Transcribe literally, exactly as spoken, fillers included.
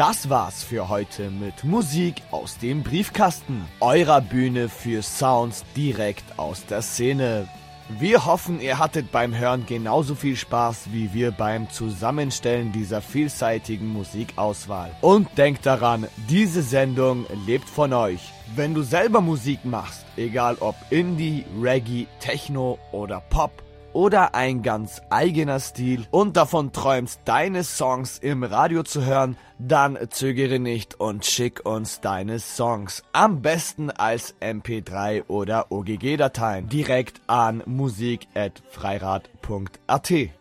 Das war's für heute mit Musik aus dem Briefkasten, eurer Bühne für Sounds direkt aus der Szene. Wir hoffen, ihr hattet beim Hören genauso viel Spaß wie wir beim Zusammenstellen dieser vielseitigen Musikauswahl. Und denkt daran, diese Sendung lebt von euch. Wenn du selber Musik machst, egal ob Indie, Reggae, Techno oder Pop oder ein ganz eigener Stil und davon träumst, deine Songs im Radio zu hören, dann zögere nicht und schick uns deine Songs. Am besten als M P drei oder O G G-Dateien direkt an musik at freirad punkt a t.